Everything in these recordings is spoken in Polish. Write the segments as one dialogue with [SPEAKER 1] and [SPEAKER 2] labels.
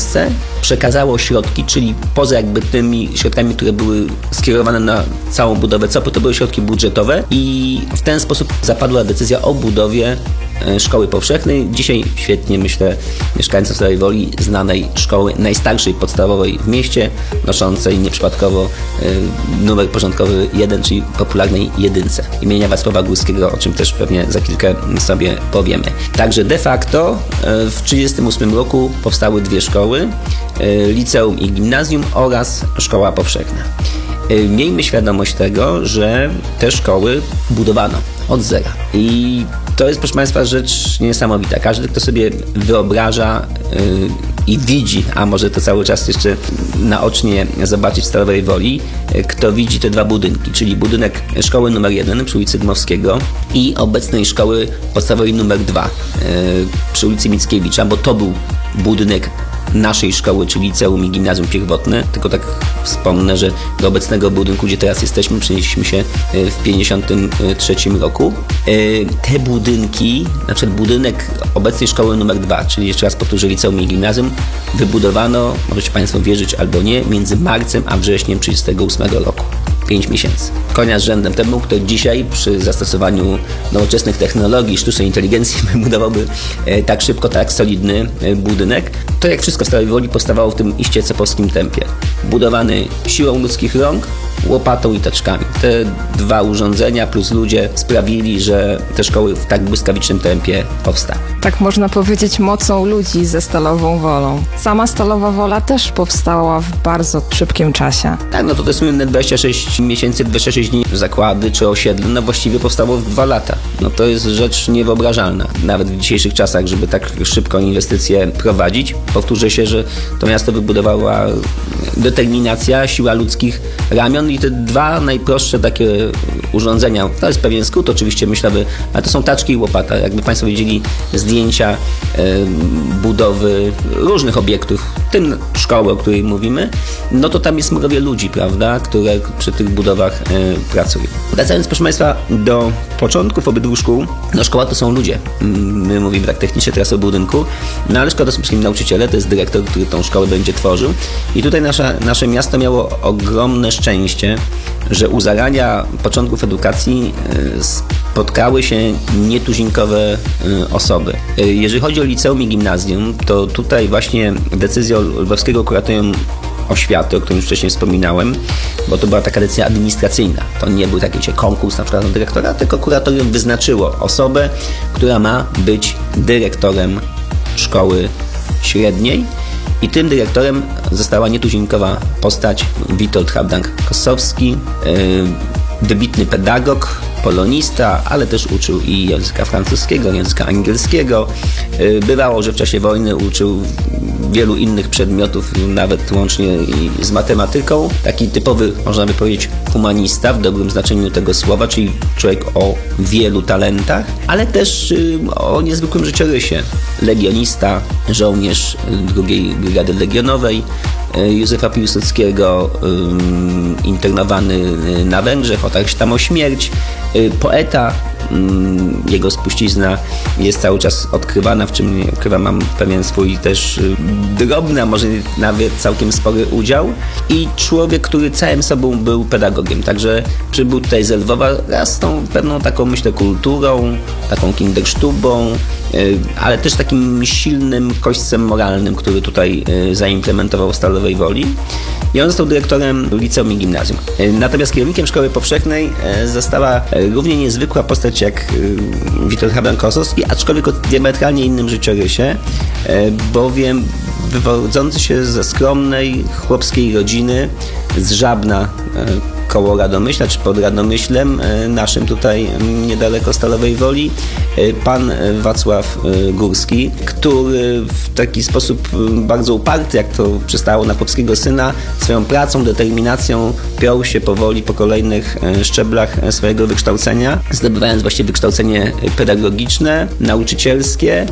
[SPEAKER 1] miejsce, przekazało środki, czyli poza jakby tymi środkami, które były skierowane na całą budowę COP-u, to były środki budżetowe i w ten sposób zapadła decyzja o budowie szkoły powszechnej. Dzisiaj świetnie, myślę, mieszkańcom Stalowej Woli znanej szkoły najstarszej podstawowej w mieście, noszącej nieprzypadkowo numer porządkowy 1, czyli popularnej jedynce imienia Wacława Górskiego, o czym też pewnie za chwilkę sobie powiemy. Także de facto w 1938 roku powstały dwie szkoły, liceum i gimnazjum oraz szkoła powszechna. Miejmy świadomość tego, że te szkoły budowano od zera. I to jest, proszę Państwa, rzecz niesamowita. Każdy, kto sobie wyobraża i widzi, a może to cały czas jeszcze naocznie zobaczyć w Stalowej Woli, kto widzi te dwa budynki, czyli budynek szkoły numer 1 przy ulicy Dmowskiego i obecnej szkoły podstawowej numer 2 przy ulicy Mickiewicza, bo to był budynek naszej szkoły, czyli liceum i gimnazjum pierwotne. Tylko tak wspomnę, że do obecnego budynku, gdzie teraz jesteśmy, przenieśliśmy się w 1953 roku. Te budynki, na przykład budynek obecnej szkoły numer 2, czyli jeszcze raz powtórzę, liceum i gimnazjum, wybudowano, możecie Państwo wierzyć albo nie, między marcem a wrześniem 1938 roku. 5 miesięcy. Konia z rzędem temu, kto dzisiaj przy zastosowaniu nowoczesnych technologii, sztucznej inteligencji wybudowałby tak szybko, tak solidny budynek. To jak wszystko w Stalowej Woli powstawało w tym iście cepowskim tempie. Budowany siłą ludzkich rąk, łopatą i taczkami. Te dwa urządzenia plus ludzie sprawili, że te szkoły w tak błyskawicznym tempie powstały.
[SPEAKER 2] Tak można powiedzieć mocą ludzi ze Stalową Wolą. Sama Stalowa Wola też powstała w bardzo szybkim czasie.
[SPEAKER 1] Tak, no to te słynne 26 miesięcy, 26 dni zakłady czy osiedle, no właściwie powstało w 2 lata. No to jest rzecz niewyobrażalna, nawet w dzisiejszych czasach, żeby tak szybko inwestycje prowadzić. Powtórzę się, że to miasto wybudowała determinacja, siła ludzkich ramion i te dwa najprostsze takie urządzenia, to jest pewien skrót oczywiście myślowy, ale to są taczki i łopata. Jakby Państwo widzieli zdjęcia budowy różnych obiektów, w tym szkoły, o której mówimy, no to tam jest mrowie ludzi, prawda, które przy tych budowach pracują. Wracając, proszę Państwa, do początków obydwu szkół, no szkoła to są ludzie. My mówimy tak technicznie teraz o budynku, no ale szkoła to są przede nauczyciele, to jest dyrektor, który tą szkołę będzie tworzył. I tutaj nasze miasto miało ogromne szczęście, że u zarania początków edukacji spotkały się nietuzinkowe osoby. Jeżeli chodzi o liceum i gimnazjum, to tutaj właśnie decyzją Lwowskiego Kuratorium Oświaty, o którym już wcześniej wspominałem, bo to była taka decyzja administracyjna. To nie był taki konkurs na przykład na dyrektora, tylko kuratorium wyznaczyło osobę, która ma być dyrektorem szkoły średniej. I tym dyrektorem została nietuzinkowa postać Witold Habdank-Kossowski, wybitny pedagog, polonista, ale też uczył i języka francuskiego, języka angielskiego. Bywało, że w czasie wojny uczył wielu innych przedmiotów, nawet łącznie i z matematyką. Taki typowy, można by powiedzieć, humanista w dobrym znaczeniu tego słowa, czyli człowiek o wielu talentach, ale też o niezwykłym życiorysie. Legionista, żołnierz II Brygady Legionowej Józefa Piłsudskiego, internowany na Węgrzech, otarł się tam o śmierć. Poeta, jego spuścizna jest cały czas odkrywana, w czym mam pewien swój też drobny, a może nawet całkiem spory udział. I człowiek, który całym sobą był pedagogiem. Także przybył tutaj z Lwowa raz z tą pewną taką, myślę, kulturą, taką kindersztubą, ale też takim silnym kośćcem moralnym, który tutaj zaimplementował w Stalowej Woli. I on został dyrektorem liceum i gimnazjum. Natomiast kierownikiem szkoły powszechnej została równie niezwykła postać jak Witold Habdank-Kossowski, aczkolwiek o diametralnie innym życiorysie, bowiem wywodzący się ze skromnej chłopskiej rodziny z Żabna koło Radomyśla, czy pod Radomyślem, naszym tutaj niedaleko Stalowej Woli, pan Wacław Górski, który w taki sposób bardzo uparty, jak to przystało na chłopskiego syna, swoją pracą, determinacją piął się powoli po kolejnych szczeblach swojego wykształcenia, zdobywając właściwie wykształcenie pedagogiczne, nauczycielskie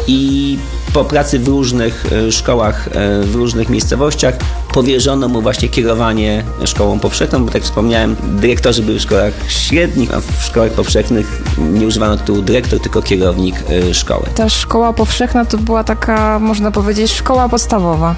[SPEAKER 1] i po pracy w różnych szkołach, w różnych miejscowościach powierzono mu właśnie kierowanie szkołą powszechną, bo tak wspomniałem, dyrektorzy byli w szkołach średnich, a w szkołach powszechnych nie używano tytułu dyrektor, tylko kierownik szkoły.
[SPEAKER 2] Ta szkoła powszechna to była taka, można powiedzieć, szkoła podstawowa.